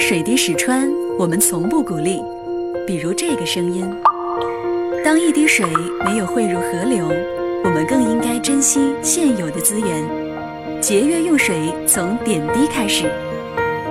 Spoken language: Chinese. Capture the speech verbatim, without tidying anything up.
水滴石穿，我们从不鼓励。比如这个声音。当一滴水没有汇入河流，我们更应该珍惜现有的资源，节约用水从点滴开始。